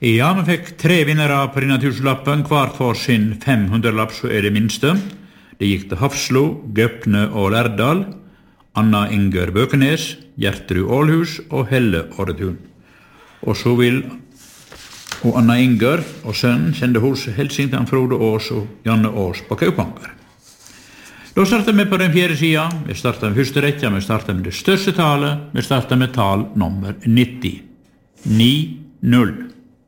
Ja, vi fikk 3 vinnere på denne tusenlappen, hvert for sin 500-lapp, så det minste. Det gikk til Hafslo, Gøpne og Lærdal, Anna Inger Bøkenes, Gjertrud Ålhus og Helle Åretun. Og så vil Anna Inger og sønnen sende hos Helsington Frode Ås og Janne Ås på Kaupanger. Da starter vi på den 4. siden. Vi starter med første rekka, vi starter med det største tallet. Vi starter med tal nummer 90. 9-0.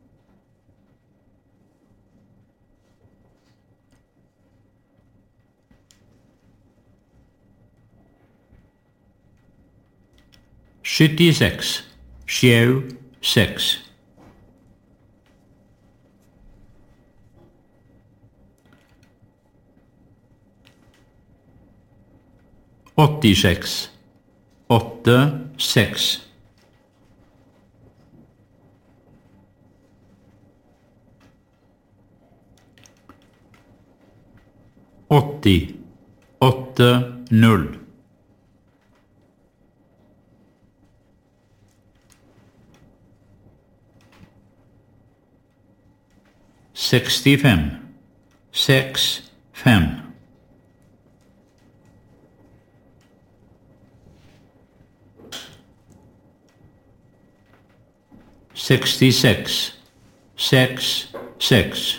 76, 7-6. 86, 8-6. 80, 8-0. 65, 6-5. 66, 6-6.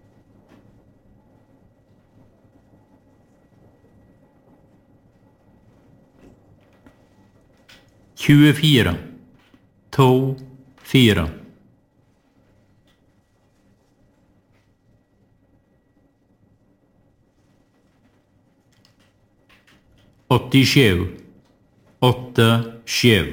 24, 2-4. 87, 8-7.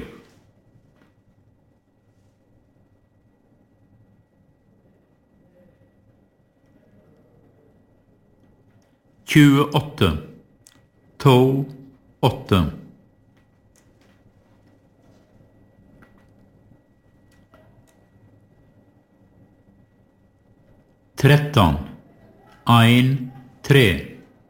28, 2-8. 13, 1-3.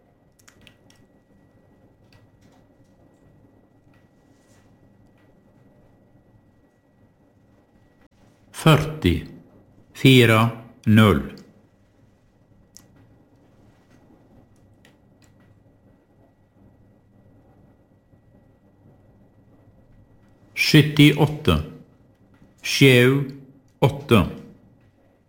40, 4-0. 78, 7-8.